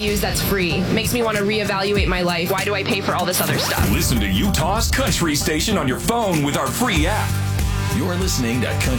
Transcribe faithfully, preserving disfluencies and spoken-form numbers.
use that's free. Makes me want to reevaluate my life. Why do I pay for all this other stuff? Listen to Utah's country station on your phone with our free app. You're listening to Country